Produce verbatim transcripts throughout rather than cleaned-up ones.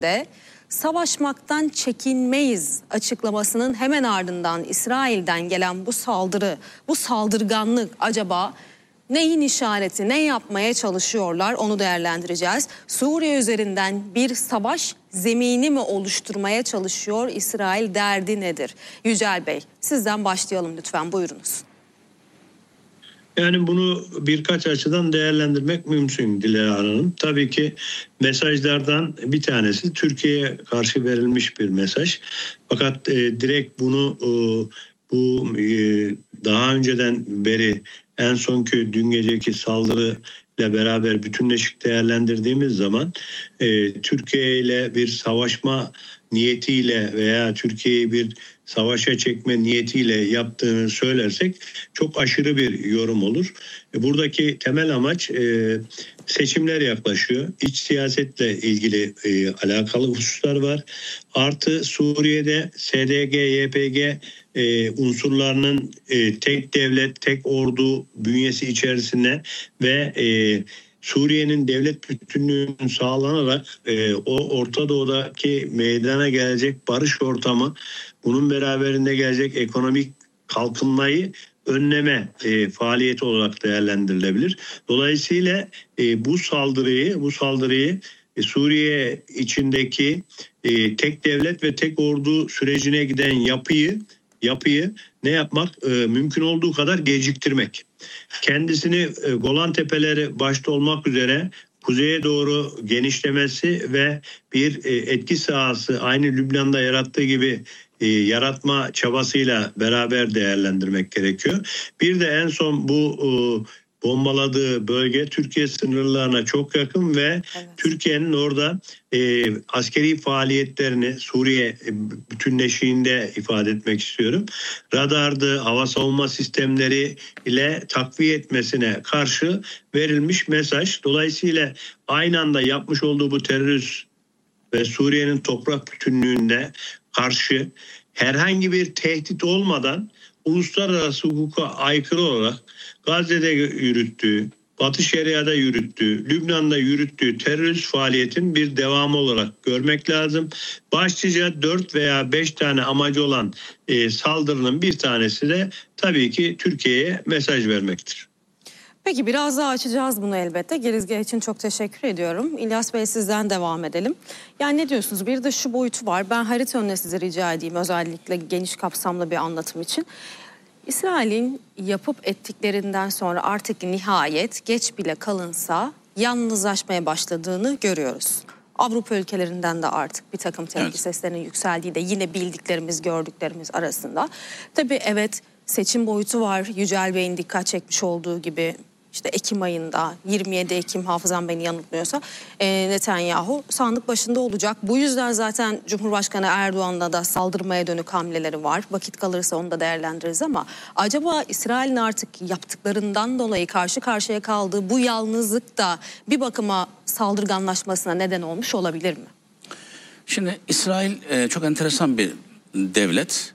de savaşmaktan çekinmeyiz açıklamasının hemen ardından İsrail'den gelen bu saldırı, bu saldırganlık acaba neyin işareti, ne yapmaya çalışıyorlar onu değerlendireceğiz. Suriye üzerinden bir savaş zemini mi oluşturmaya çalışıyor İsrail, derdi nedir? Yücel Bey, sizden başlayalım lütfen, buyurunuz. Yani bunu birkaç açıdan değerlendirmek mümkün Dilara Hanım. Tabii ki mesajlardan bir tanesi Türkiye'ye karşı verilmiş bir mesaj. Fakat e, direkt bunu e, bu e, daha önceden beri en sonki dün geceki saldırı ile beraber bütünleşik değerlendirdiğimiz zaman e, Türkiye ile bir savaşma niyetiyle veya Türkiye'yi bir savaşa çekme niyetiyle yaptığını söylersek çok aşırı bir yorum olur. Buradaki temel amaç e, seçimler yaklaşıyor. İç siyasetle ilgili e, alakalı hususlar var. Artı Suriye'de S D G, Y P G e, unsurlarının e, tek devlet, tek ordu bünyesi içerisinde ve e, Suriye'nin devlet bütünlüğünün sağlanarak e, o Orta Doğu'daki meydana gelecek barış ortamı, bunun beraberinde gelecek ekonomik kalkınmayı önleme e, faaliyeti olarak değerlendirilebilir. Dolayısıyla e, bu saldırıyı, bu saldırıyı e, Suriye içindeki e, tek devlet ve tek ordu sürecine giden yapıyı yapıyı ne yapmak? E, mümkün olduğu kadar geciktirmek. Kendisini e, Golan Tepeleri başta olmak üzere kuzeye doğru genişlemesi ve bir e, etki sahası aynı Lübnan'da yarattığı gibi e, yaratma çabasıyla beraber değerlendirmek gerekiyor. Bir de en son bu e, bombaladığı bölge Türkiye sınırlarına çok yakın ve evet, Türkiye'nin orada e, askeri faaliyetlerini Suriye bütünleşiğinde ifade etmek istiyorum. Radardı, hava savunma sistemleri ile takviye etmesine karşı verilmiş mesaj. Dolayısıyla aynı anda yapmış olduğu bu terörist ve Suriye'nin toprak bütünlüğünde karşı herhangi bir tehdit olmadan uluslararası hukuka aykırı olarak Gazze'de yürüttüğü, Batı Şeria'da yürüttüğü, Lübnan'da yürüttüğü terörist faaliyetin bir devamı olarak görmek lazım. Başlıca dört veya beş tane amacı olan e, saldırının bir tanesi de tabii ki Türkiye'ye mesaj vermektir. Peki biraz daha açacağız bunu elbette. Girizgah için çok teşekkür ediyorum. İlyas Bey, sizden devam edelim. Yani ne diyorsunuz? Bir de şu boyutu var. Ben harita önüne size rica edeyim, özellikle geniş kapsamlı bir anlatım için. İsrail'in yapıp ettiklerinden sonra artık nihayet geç bile kalınsa yalnızlaşmaya başladığını görüyoruz. Avrupa ülkelerinden de artık bir takım tepki evet. seslerinin yükseldiği de yine bildiklerimiz, gördüklerimiz arasında. Tabii evet, seçim boyutu var. Yücel Bey'in dikkat çekmiş olduğu gibi işte Ekim ayında, yirmi yedi Ekim hafızam beni yanıltmıyorsa e, Netanyahu sandık başında olacak. Bu yüzden zaten Cumhurbaşkanı Erdoğan'la da saldırmaya dönük hamleleri var. Vakit kalırsa onu da değerlendiririz ama acaba İsrail'in artık yaptıklarından dolayı karşı karşıya kaldığı bu yalnızlık da bir bakıma saldırganlaşmasına neden olmuş olabilir mi? Şimdi İsrail e, çok enteresan bir devlet.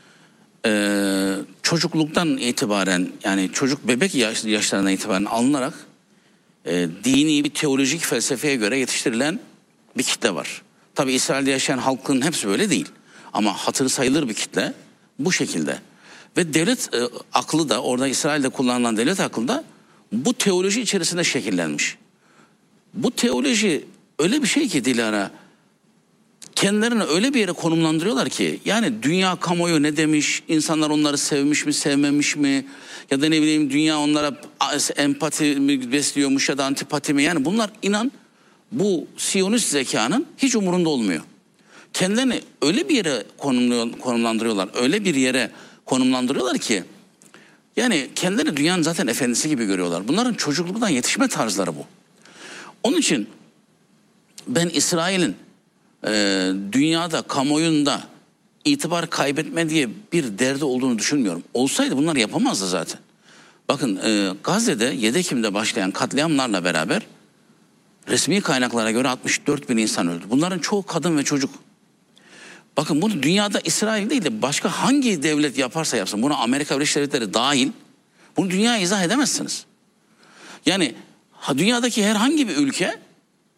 Ee, çocukluktan itibaren, yani çocuk bebek yaş, yaşlarından itibaren alınarak e, dini bir teolojik felsefeye göre yetiştirilen bir kitle var. Tabii İsrail'de yaşayan halkın hepsi böyle değil ama hatırı sayılır bir kitle bu şekilde. Ve devlet e, aklı da, orada İsrail'de kullanılan devlet aklı da bu teoloji içerisinde şekillenmiş. Bu teoloji öyle bir şey ki Dilara, kendilerini öyle bir yere konumlandırıyorlar ki, yani dünya kamuoyu ne demiş, insanlar onları sevmiş mi sevmemiş mi, ya da ne bileyim dünya onlara empati mi besliyormuş ya da antipati mi, yani bunlar inan bu Siyonist zekanın hiç umurunda olmuyor. Kendilerini öyle bir yere konumlandırıyorlar, öyle bir yere konumlandırıyorlar ki yani kendilerini dünyanın zaten efendisi gibi görüyorlar. Bunların çocukluktan yetişme tarzları bu. Onun için ben İsrail'in Ee, dünyada, kamuoyunda itibar kaybetme diye bir derdi olduğunu düşünmüyorum. Olsaydı bunlar yapamazdı zaten. Bakın e, Gazze'de yedi Ekim'de başlayan katliamlarla beraber resmi kaynaklara göre altmış dört bin insan öldü. Bunların çoğu kadın ve çocuk. Bakın bunu dünyada İsrail değil de başka hangi devlet yaparsa yapsın, buna Amerika Birleşik Devletleri dahil, bunu dünyaya izah edemezsiniz. Yani dünyadaki herhangi bir ülke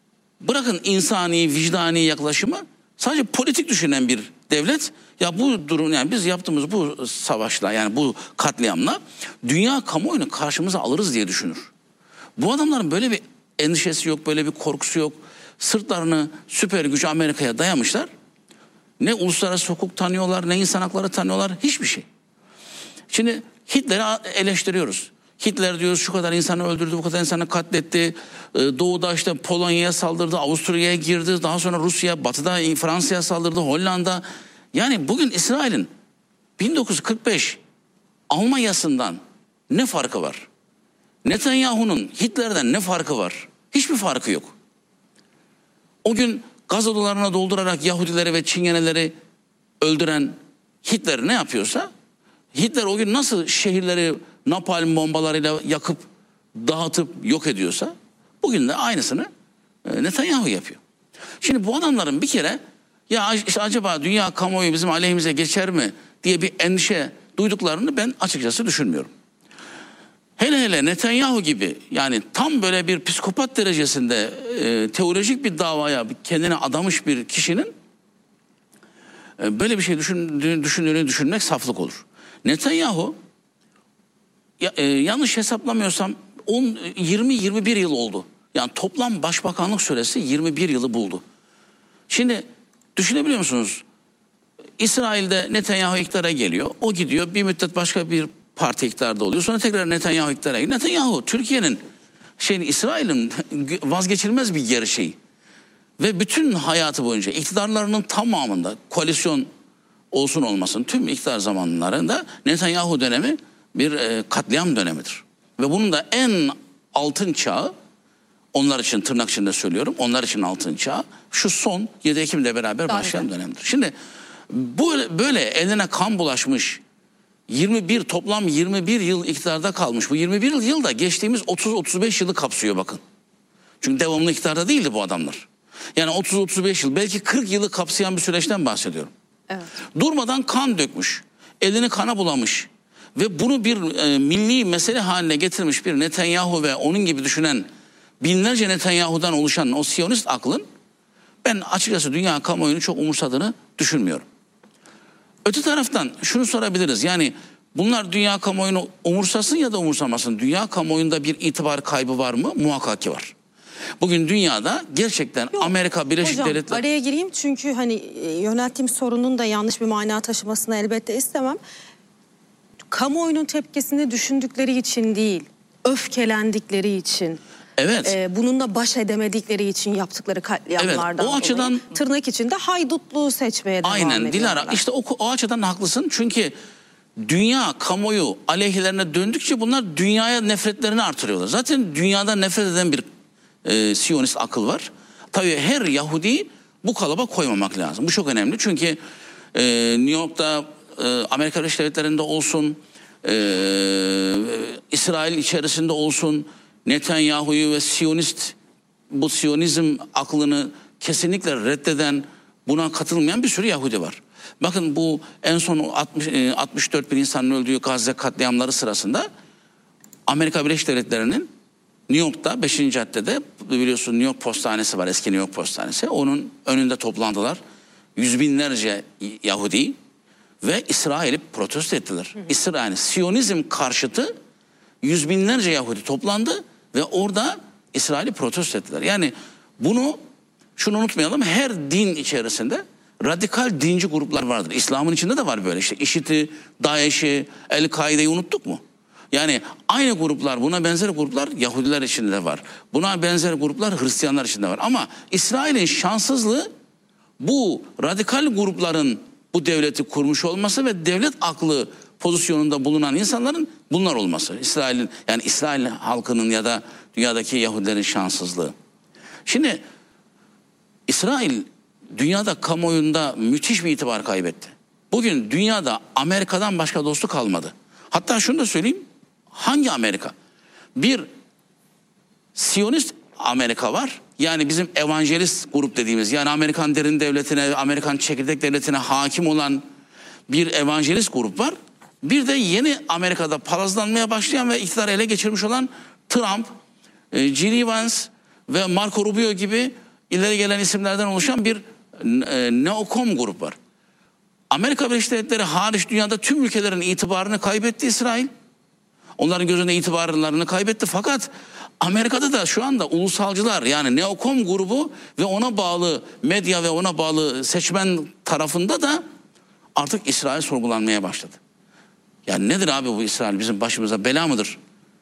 bırakın insani, vicdani yaklaşımı, sadece politik düşünen bir devlet, ya bu durum, yani biz yaptığımız bu savaşla, yani bu katliamla dünya kamuoyunu karşımıza alırız diye düşünür. Bu adamların böyle bir endişesi yok, böyle bir korkusu yok. Sırtlarını süper güç Amerika'ya dayamışlar. Ne uluslararası hukuk tanıyorlar, ne insan hakları tanıyorlar, hiçbir şey. Şimdi Hitler'i eleştiriyoruz. Hitler diyoruz şu kadar insanı öldürdü, bu kadar insanı katletti. Doğu'da işte Polonya'ya saldırdı, Avusturya'ya girdi. Daha sonra Rusya, batıda Fransa'ya saldırdı, Hollanda. Yani bugün İsrail'in bin dokuz yüz kırk beş Almanya'sından ne farkı var? Netanyahu'nun Hitler'den ne farkı var? Hiçbir farkı yok. O gün gaz odalarına doldurarak Yahudileri ve Çingeneleri öldüren Hitler ne yapıyorsa, Hitler o gün nasıl şehirleri napalm bombalarıyla yakıp dağıtıp yok ediyorsa, bugün de aynısını Netanyahu yapıyor. Şimdi bu adamların bir kere ya işte acaba dünya kamuoyu bizim aleyhimize geçer mi diye bir endişe duyduklarını ben açıkçası düşünmüyorum. Hele hele Netanyahu gibi, yani tam böyle bir psikopat derecesinde e, teolojik bir davaya kendine adamış bir kişinin e, böyle bir şey düşündüğünü, düşündüğünü düşünmek saflık olur. Netanyahu ya, e, yanlış hesaplamıyorsam yirmi yirmi bir yıl oldu. Yani toplam başbakanlık süresi yirmi bir yılı buldu. Şimdi düşünebiliyor musunuz? İsrail'de Netanyahu iktidara geliyor. O gidiyor, bir müddet başka bir parti iktidarda oluyor. Sonra tekrar Netanyahu iktidara geliyor. Netanyahu Türkiye'nin, şeyin, İsrail'in vazgeçilmez bir gerçeği. Ve bütün hayatı boyunca iktidarlarının tamamında, koalisyon olsun olmasın, tüm iktidar zamanlarında Netanyahu dönemi bir e, katliam dönemidir. Ve bunun da en altın çağı, onlar için tırnak içinde söylüyorum, onlar için altın çağı şu son yedi Ekim'le beraber başlayan dönemdir. Şimdi bu böyle eline kan bulaşmış, yirmi bir toplam yirmi bir yıl iktidarda kalmış. Bu yirmi bir yıl da geçtiğimiz otuz otuz beş yılı kapsıyor bakın. Çünkü devamlı iktidarda değildi bu adamlar. Yani otuz otuz beş yıl, belki kırk yılı kapsayan bir süreçten bahsediyorum. Evet. Durmadan kan dökmüş, elini kana bulamış ve bunu bir e, milli mesele haline getirmiş bir Netanyahu ve onun gibi düşünen binlerce Netanyahu'dan oluşan o Siyonist aklın, ben açıkçası dünya kamuoyunu çok umursadığını düşünmüyorum. Öte taraftan şunu sorabiliriz, yani bunlar dünya kamuoyunu umursasın ya da umursamasın, dünya kamuoyunda bir itibar kaybı var mı? Muhakkak ki var. Bugün dünyada gerçekten Yok, Amerika Birleşik hocam, Devletleri... araya gireyim çünkü hani yönelttiğim sorunun da yanlış bir mana taşımasını elbette istemem. Kamuoyunun tepkisini düşündükleri için değil, öfkelendikleri için... Evet. Ee, bununla baş edemedikleri için yaptıkları katliamlardan evet, o açıdan dolayı, tırnak içinde haydutluğu seçmeye devam ediyorlar. Aynen Dilara, işte o, o açıdan haklısın. Çünkü dünya kamuoyu aleyhlerine döndükçe bunlar dünyaya nefretlerini artırıyorlar. Zaten dünyada nefret eden bir e, Siyonist akıl var. Tabii her Yahudi bu kalıba koymamak lazım. Bu çok önemli çünkü e, New York'ta, e, Amerika Birleşik Devletleri'nde olsun, e, İsrail içerisinde olsun, Netanyahu'yu ve Siyonist, bu Siyonizm aklını kesinlikle reddeden, buna katılmayan bir sürü Yahudi var. Bakın bu en son altmış, altmış dört bin insanın öldüğü Gazze katliamları sırasında Amerika Birleşik Devletleri'nin New York'ta beşinci caddede, biliyorsun New York Postanesi var, eski New York Postanesi. Onun önünde toplandılar. Yüz binlerce Yahudi ve İsrail'i protesto ettiler. Hı hı. İsrail, Siyonizm karşıtı yüz binlerce Yahudi toplandı ve orada İsrail'i protesto ettiler. Yani bunu, şunu unutmayalım, her din içerisinde radikal dinci gruplar vardır. İslam'ın içinde de var böyle, işte IŞİD'i, DAEŞ'i, El-Kaide'yi unuttuk mu? Yani aynı gruplar, buna benzer gruplar Yahudiler içinde de var. Buna benzer gruplar Hristiyanlar içinde var. Ama İsrail'in şanssızlığı bu radikal grupların bu devleti kurmuş olması ve devlet aklı pozisyonunda bulunan insanların bunlar olması. İsrail'in, yani İsrail halkının ya da dünyadaki Yahudilerin şanssızlığı. Şimdi İsrail dünyada kamuoyunda müthiş bir itibar kaybetti. Bugün dünyada Amerika'dan başka dostu kalmadı. Hatta şunu da söyleyeyim. Hangi Amerika? Bir Siyonist Amerika var. Yani bizim evangelist grup dediğimiz, yani Amerikan derin devletine, Amerikan çekirdek devletine hakim olan bir evangelist grup var. Bir de yeni Amerika'da palazlanmaya başlayan ve iktidarı ele geçirmiş olan Trump, J D Vance ve Marco Rubio gibi ileri gelen isimlerden oluşan bir e, neokom grup var. Amerika Birleşik Devletleri hariç dünyada tüm ülkelerin itibarını kaybetti İsrail. Onların gözünde itibarlarını kaybetti. Fakat Amerika'da da şu anda ulusalcılar, yani neokom grubu ve ona bağlı medya ve ona bağlı seçmen tarafında da artık İsrail sorgulanmaya başladı. Yani nedir abi bu İsrail, bizim başımıza bela mıdır?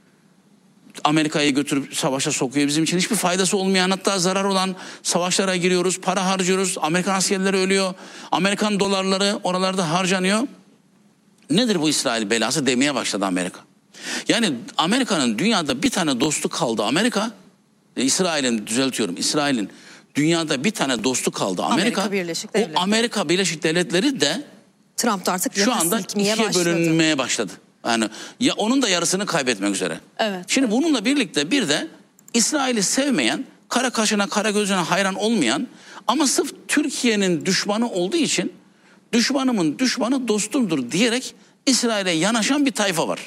Amerika'yı götürüp savaşa sokuyor. Bizim için hiçbir faydası olmayan, hatta zarar olan savaşlara giriyoruz, para harcıyoruz. Amerikan askerleri ölüyor. Amerikan dolarları oralarda harcanıyor. Nedir bu İsrail belası demeye başladı Amerika. Yani Amerika'nın dünyada bir tane dostu kaldı. Amerika, İsrail'in, düzeltiyorum, İsrail'in dünyada bir tane dostu kaldı. Amerika, Amerika Birleşik o Devletleri. Amerika Birleşik Devletleri de Trump da artık şu anda ikiye başladı. bölünmeye başladı. Yani ya onun da yarısını kaybetmek üzere. Evet. Şimdi bununla birlikte bir de İsrail'i sevmeyen, kara kaşına kara gözüne hayran olmayan ama sırf Türkiye'nin düşmanı olduğu için düşmanımın düşmanı dostumdur diyerek İsrail'e yanaşan bir tayfa var.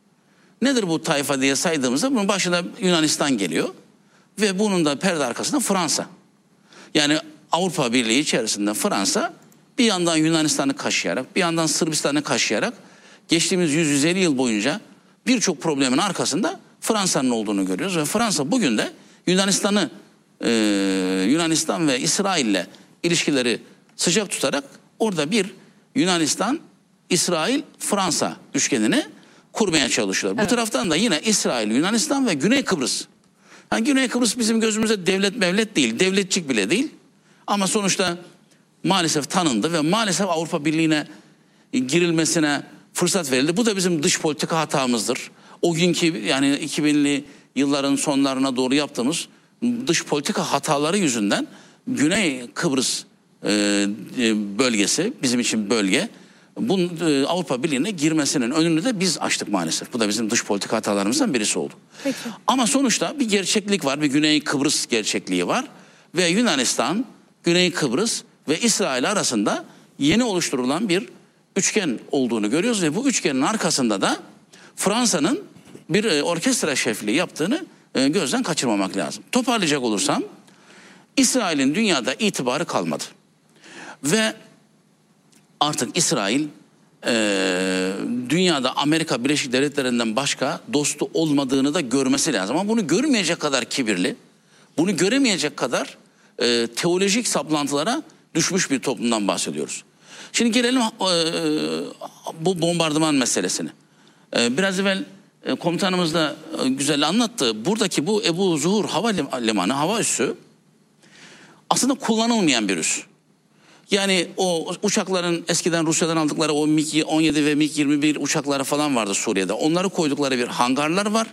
Nedir bu tayfa diye saydığımızda bunun başında Yunanistan geliyor ve bunun da perde arkasında Fransa. Yani Avrupa Birliği içerisinde Fransa bir yandan Yunanistan'ı kaşıyarak, bir yandan Sırbistan'ı kaşıyarak geçtiğimiz yüz yüz elli yıl boyunca birçok problemin arkasında Fransa'nın olduğunu görüyoruz. Ve Fransa bugün de Yunanistan'ı, e, Yunanistan ve İsrail'le ilişkileri sıcak tutarak orada bir Yunanistan, İsrail, Fransa üçgenini kurmaya çalışıyorlar. Evet. Bu taraftan da yine İsrail, Yunanistan ve Güney Kıbrıs. Yani Güney Kıbrıs bizim gözümüzde devlet mevlet değil, devletçik bile değil. Ama sonuçta maalesef tanındı ve maalesef Avrupa Birliği'ne girilmesine fırsat verildi. Bu da bizim dış politika hatamızdır. O günkü, yani iki binli yılların sonlarına doğru yaptığımız dış politika hataları yüzünden Güney Kıbrıs e, bölgesi, bizim için bölge, bu e, Avrupa Birliği'ne girmesinin önünü de biz açtık maalesef. Bu da bizim dış politika hatalarımızdan birisi oldu. Peki. Ama sonuçta bir gerçeklik var, bir Güney Kıbrıs gerçekliği var ve Yunanistan, Güney Kıbrıs ve İsrail arasında yeni oluşturulan bir üçgen olduğunu görüyoruz ve bu üçgenin arkasında da Fransa'nın bir e, orkestra şefliği yaptığını e, gözden kaçırmamak lazım. Toparlayacak olursam, İsrail'in dünyada itibarı kalmadı ve artık İsrail e, dünyada Amerika Birleşik Devletleri'nden başka dostu olmadığını da görmesi lazım. Ama bunu görmeyecek kadar kibirli, bunu göremeyecek kadar e, teolojik saplantılara düşmüş bir toplumdan bahsediyoruz. Şimdi gelelim e, bu bombardıman meselesine. E, biraz evvel e, komutanımız da e, güzel anlattı. Buradaki bu Ebu Zuhur hava limanı, hava üssü aslında kullanılmayan bir üs. Yani o uçakların eskiden Rusya'dan aldıkları o MiG on yedi ve MiG yirmi bir uçakları falan vardı Suriye'de. Onları koydukları bir hangarlar var.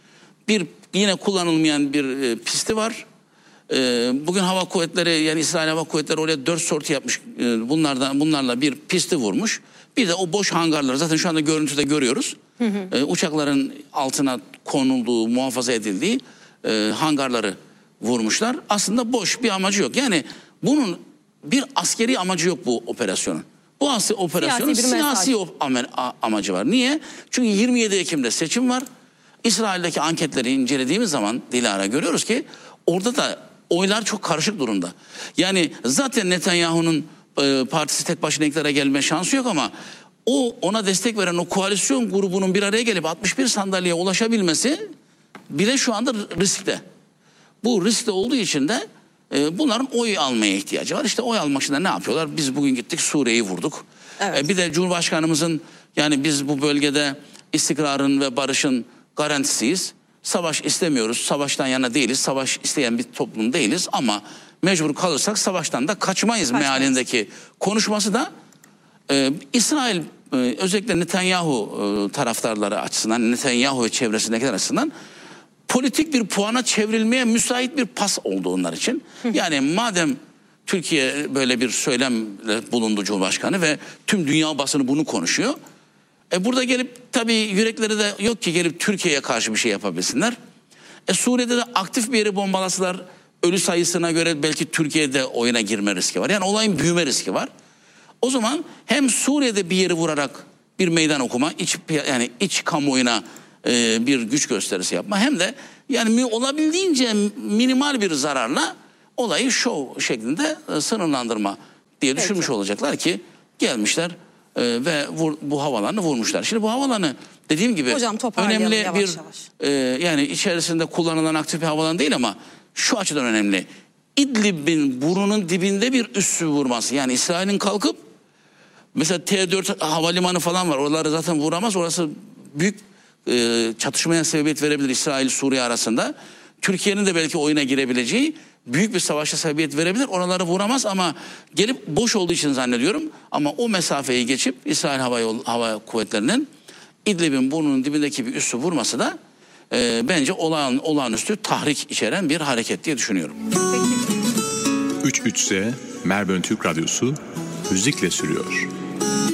Bir yine kullanılmayan bir e, pisti var. E, bugün hava kuvvetleri, yani İsrail Hava Kuvvetleri oraya dört sorti yapmış. E, bunlardan bunlarla bir pisti vurmuş. Bir de o boş hangarları zaten şu anda görüntüde görüyoruz. Hı hı. E, uçakların altına konulduğu, muhafaza edildiği e, hangarları vurmuşlar. Aslında boş, bir amacı yok. Yani bunun bir askeri amacı yok bu operasyonun. Bu aslında operasyonun siyasi, siyasi amacı var. Niye? Çünkü yirmi yedi Ekim'de seçim var. İsrail'deki anketleri incelediğimiz zaman Dilara görüyoruz ki orada da oylar çok karışık durumda. Yani zaten Netanyahu'nun e, partisi tek başına iktidara gelme şansı yok ama o ona destek veren o koalisyon grubunun bir araya gelip altmış bir sandalyeye ulaşabilmesi bile şu anda riskte. Bu riskte olduğu için de e, bunların oy almaya ihtiyacı var. İşte oy almak için de ne yapıyorlar? Biz bugün gittik Suriye'yi vurduk. Evet. E, bir de Cumhurbaşkanımızın, yani biz bu bölgede istikrarın ve barışın garantisiyiz. Savaş istemiyoruz, savaştan yana değiliz, savaş isteyen bir toplum değiliz ama mecbur kalırsak savaştan da kaçmayız, kaçmayız. mealindeki konuşması da e, İsrail e, özellikle Netanyahu e, taraftarları açısından, Netanyahu ve çevresindekiler açısından politik bir puana çevrilmeye müsait bir pas oldu onlar için. Yani madem Türkiye böyle bir söylemle bulundu Cumhurbaşkanı ve tüm dünya basını bunu konuşuyor. E burada gelip tabii yürekleri de yok ki gelip Türkiye'ye karşı bir şey yapabilsinler. E Suriye'de de aktif bir yeri bombalasalar ölü sayısına göre belki Türkiye'de oyuna girme riski var. Yani olayın büyüme riski var. O zaman hem Suriye'de bir yeri vurarak bir meydan okuma, iç, yani iç kamuoyuna e, bir güç gösterisi yapma, hem de yani olabildiğince minimal bir zararla olayı şov şeklinde e, sınırlandırma diye Peki. düşünmüş olacaklar ki gelmişler e, ve vur, bu havalarını vurmuşlar. Şimdi bu havalarını dediğim gibi Hocam toparlayalım önemli yavaş bir yavaş. e, yani içerisinde kullanılan aktif bir havalan değil ama şu açıdan önemli. İdlib'in burunun dibinde bir üssü vurması. Yani İsrail'in kalkıp mesela T dört havalimanı falan var. Oraları zaten vuramaz. Orası büyük e, çatışmaya sebebiyet verebilir İsrail Suriye arasında. Türkiye'nin de belki oyuna girebileceği büyük bir savaşa sebebiyet verebilir. Oraları vuramaz ama gelip boş olduğu için zannediyorum. Ama o mesafeyi geçip İsrail Hava, Yol, Hava Kuvvetleri'nin İdlib'in burnunun dibindeki bir üssü vurması da e, bence olağan, olağanüstü tahrik içeren bir hareket diye düşünüyorum. Peki. üç üç S Melbourne Türk Radyosu müzikle sürüyor.